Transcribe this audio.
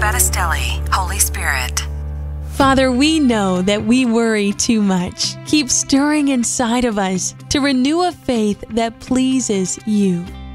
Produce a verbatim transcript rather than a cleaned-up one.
Battistelli, Holy Spirit. Father, we know that we worry too much. Keep stirring inside of us to renew a faith that pleases you.